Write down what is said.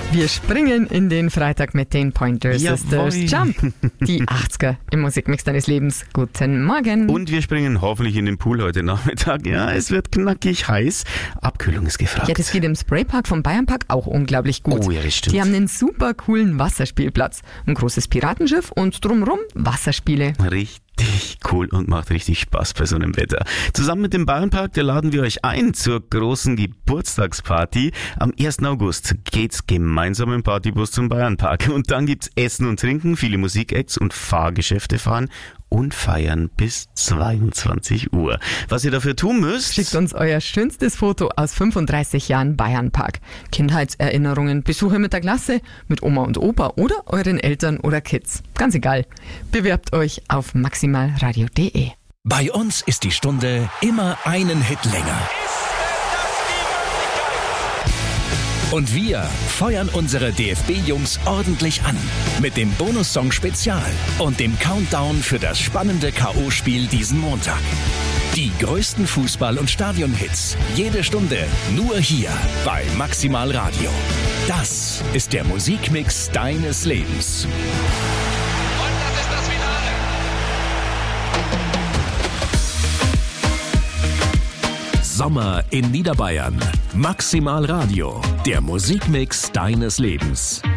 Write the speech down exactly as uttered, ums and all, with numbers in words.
Wir springen in den Freitag mit den Pointer Sisters. Jump! Die achtziger im Musikmix deines Lebens. Guten Morgen. Und wir springen hoffentlich in den Pool heute Nachmittag. Ja, es wird knackig heiß. Abkühlung ist gefragt. Ja, das geht im Spraypark vom Bayernpark auch unglaublich gut. Oh ja, das stimmt. Die haben einen super coolen Wasserspielplatz. Ein großes Piratenschiff und drumrum Wasserspiele. Richtig. Richtig cool und macht richtig Spaß bei so einem Wetter. Zusammen mit dem Bayernpark, da laden wir euch ein zur großen Geburtstagsparty. Am ersten August geht's gemeinsam im Partybus zum Bayernpark. Und dann gibt's Essen und Trinken, viele Musikacts und Fahrgeschäfte fahren und feiern bis zweiundzwanzig Uhr. Was ihr dafür tun müsst... Schickt uns euer schönstes Foto aus fünfunddreißig Jahren Bayernpark. Kindheitserinnerungen, Besuche mit der Klasse, mit Oma und Opa oder euren Eltern oder Kids. Ganz egal. Bewerbt euch auf maximalradio punkt de. Bei uns ist die Stunde immer einen Hit länger. Und wir feuern unsere D F B-Jungs ordentlich an. Mit dem Bonussong Spezial und dem Countdown für das spannende K O-Spiel diesen Montag. Die größten Fußball- und Stadionhits. Jede Stunde nur hier bei Maximal Radio. Das ist der Musikmix deines Lebens. Und das ist das Finale. Sommer in Niederbayern. Maximal Radio. Der Musikmix deines Lebens.